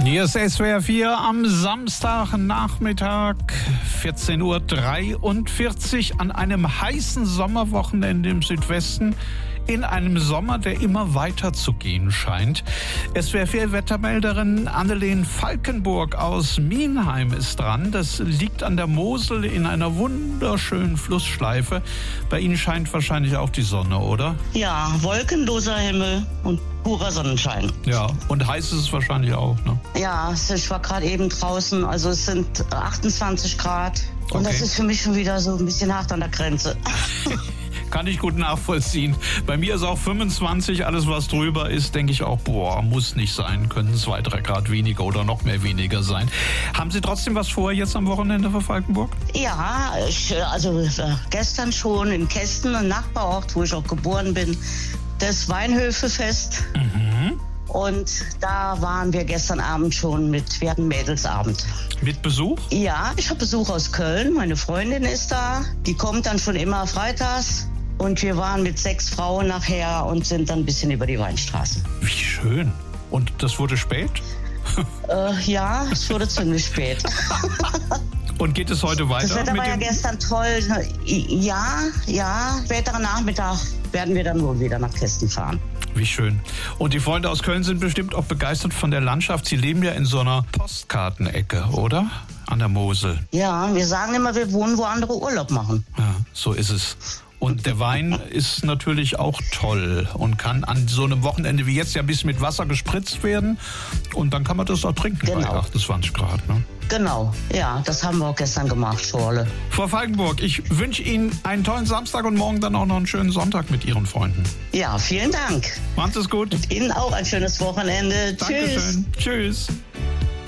Hier ist SWR 4 am Samstagnachmittag, 14:43 Uhr an einem heißen Sommerwochenende im Südwesten. In einem Sommer, der immer weiter zu gehen scheint. SWR 4 Wettermelderin Annelien Falkenburg aus Mienheim ist dran. Das liegt an der Mosel in einer wunderschönen Flussschleife. Bei Ihnen scheint wahrscheinlich auch die Sonne, oder? Ja, wolkenloser Himmel und purer Sonnenschein. Ja, und heiß ist es wahrscheinlich auch, ne? Ja, ich war gerade eben draußen, also es sind 28 Grad. Und Okay. das ist für mich schon wieder so ein bisschen hart an der Grenze. Kann ich gut nachvollziehen. Bei mir ist auch 25, alles was drüber ist, denke ich auch, muss nicht sein. Könnten 2-3 Grad weniger oder noch mehr weniger sein. Haben Sie trotzdem was vor jetzt am Wochenende für Falkenburg? Ja, gestern schon in Kästen, ein Nachbarort, wo ich auch geboren bin, das Weinhöfefest. Und da waren wir gestern Abend schon wir hatten Mädelsabend. Mit Besuch? Ja, ich habe Besuch aus Köln, meine Freundin ist da, die kommt dann schon immer freitags. Und wir waren mit 6 Frauen nachher und sind dann ein bisschen über die Weinstraße. Wie schön. Und das wurde spät? Ja, es wurde ziemlich spät. Und geht es heute weiter? Das Wetter war ja gestern toll. Ja, späteren Nachmittag werden wir dann wohl wieder nach Kästen fahren. Wie schön. Und die Freunde aus Köln sind bestimmt auch begeistert von der Landschaft. Sie leben ja in so einer Postkartenecke, oder? An der Mosel. Ja, wir sagen immer, wir wohnen, wo andere Urlaub machen. Ja, so ist es. Und der Wein ist natürlich auch toll und kann an so einem Wochenende wie jetzt ja ein bisschen mit Wasser gespritzt werden. Und dann kann man das auch trinken bei 28 Grad. Ne? Genau, ja, das haben wir auch gestern gemacht, Schorle. Frau Falkenburg, ich wünsche Ihnen einen tollen Samstag und morgen dann auch noch einen schönen Sonntag mit Ihren Freunden. Ja, vielen Dank. Macht es gut. Ihnen auch ein schönes Wochenende. Dankeschön. Tschüss.